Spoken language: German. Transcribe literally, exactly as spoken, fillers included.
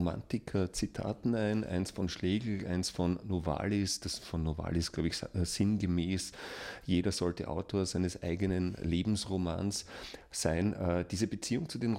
Romantiker-Zitaten ein, eins von Schlegel, eins von Novalis, das von Novalis, glaube ich, sinngemäß, jeder sollte Autor seines eigenen Lebensromans sein. Diese Beziehung zu den